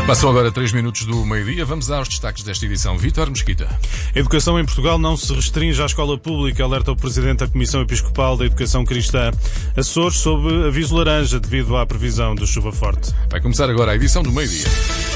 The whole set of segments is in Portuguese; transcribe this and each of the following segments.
Passam agora 3 minutos do meio-dia. Vamos aos destaques desta edição. Vítor Mesquita. A educação em Portugal não se restringe à escola pública, alerta o Presidente da Comissão Episcopal da Educação Cristã. Açores sob aviso laranja devido à previsão de chuva forte. Vai começar agora a edição do meio-dia.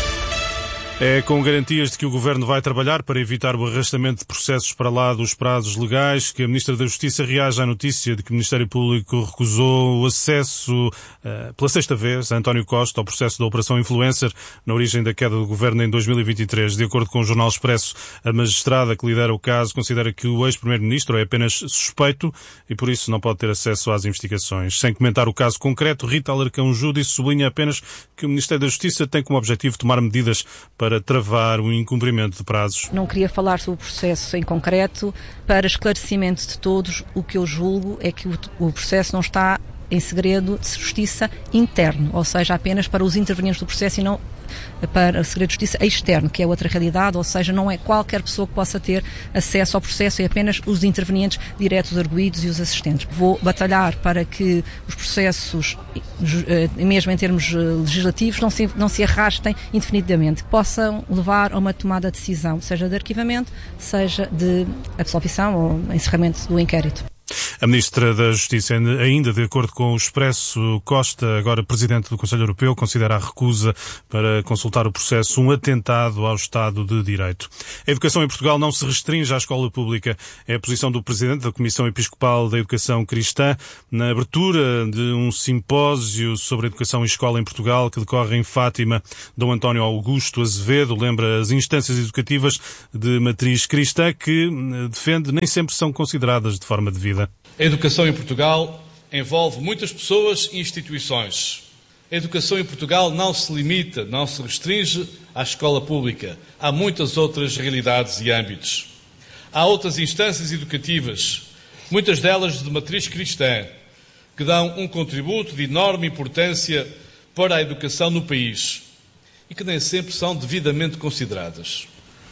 É com garantias de que o Governo vai trabalhar para evitar o arrastamento de processos para lá dos prazos legais que a Ministra da Justiça reage à notícia de que o Ministério Público recusou o acesso, pela sexta vez, a António Costa ao processo da Operação Influencer na origem da queda do Governo em 2023. De acordo com o Jornal Expresso, a magistrada que lidera o caso considera que o ex-primeiro-ministro é apenas suspeito e por isso não pode ter acesso às investigações. Sem comentar o caso concreto, Rita Alarcão Júdice sublinha apenas que o Ministério da Justiça tem como objetivo tomar medidas para travar o incumprimento de prazos. Não queria falar sobre o processo em concreto. Para esclarecimento de todos, o que eu julgo é que o processo não está em segredo de justiça interno, ou seja, apenas para os intervenientes do processo e não para o segredo de justiça externo, que é outra realidade, ou seja, não é qualquer pessoa que possa ter acesso ao processo, é apenas os intervenientes diretos, os arguidos e os assistentes. Vou batalhar para que os processos, mesmo em termos legislativos, não se arrastem indefinidamente, que possam levar a uma tomada de decisão, seja de arquivamento, seja de absolvição ou encerramento do inquérito. A Ministra da Justiça, ainda de acordo com o Expresso, Costa, agora Presidente do Conselho Europeu, considera a recusa para consultar o processo um atentado ao Estado de Direito. A educação em Portugal não se restringe à escola pública. É a posição do Presidente da Comissão Episcopal da Educação Cristã na abertura de um simpósio sobre a educação em escola em Portugal que decorre em Fátima. Dom António Augusto Azevedo lembra as instâncias educativas de matriz cristã que, defende, nem sempre são consideradas de forma devida. A educação em Portugal envolve muitas pessoas e instituições. A educação em Portugal não se limita, não se restringe à escola pública. Há muitas outras realidades e âmbitos. Há outras instâncias educativas, muitas delas de matriz cristã, que dão um contributo de enorme importância para a educação no país e que nem sempre são devidamente consideradas.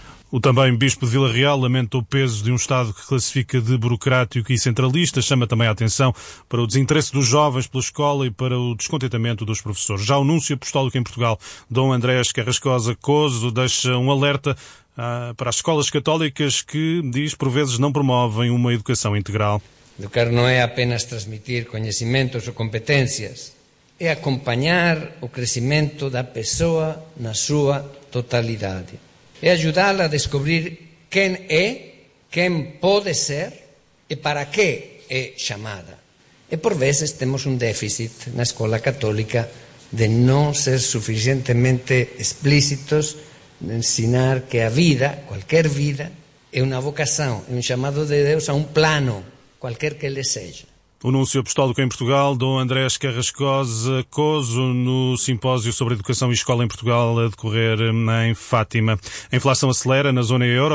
O também Bispo de Vila Real lamenta o peso de um Estado que classifica de burocrático e centralista, chama também a atenção para o desinteresse dos jovens pela escola e para o descontentamento dos professores. Já o Núncio Apostólico em Portugal, Dom Andrés Carrascosa Coso, deixa um alerta para as escolas católicas que, diz, por vezes não promovem uma educação integral. Educar não é apenas transmitir conhecimentos ou competências, é acompanhar o crescimento da pessoa na sua totalidade. É ajudá-la a descobrir quem é, quem pode ser e para que é chamada. E por vezes temos um déficit na escola católica de não ser suficientemente explícitos, de ensinar que a vida, qualquer vida, é uma vocação, é um chamado de Deus a um plano, qualquer que ele seja. O Núncio Apostólico em Portugal, Dom Andrés Carrascosa Coso, no simpósio sobre educação e escola em Portugal a decorrer em Fátima. A inflação acelera na zona euro,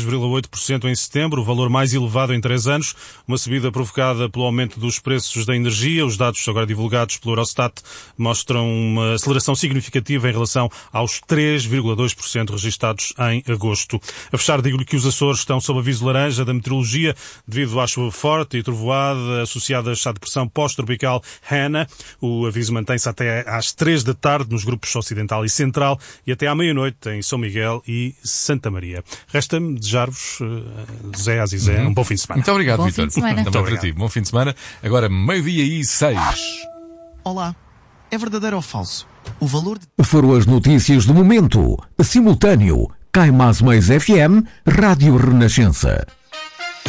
3,8% em setembro, o valor mais elevado em 3 anos, uma subida provocada pelo aumento dos preços da energia. Os dados agora divulgados pelo Eurostat mostram uma aceleração significativa em relação aos 3,2% registados em agosto. A fechar, digo-lhe que os Açores estão sob aviso laranja da meteorologia devido à chuva forte e trovoada associada à depressão pós-tropical Hannah. O aviso mantém-se até às 3 da tarde nos grupos Ocidental e Central e até à meia-noite em São Miguel e Santa Maria. Resta-me desejar-vos, José Azizé, um bom fim de semana. Muito obrigado, Vítor. Muito obrigado. Bom fim de semana. Agora, meio-dia e 6. Olá. É verdadeiro ou falso? O valor de... Foram as notícias do momento. Simultâneo. Cai Mais FM, Rádio Renascença.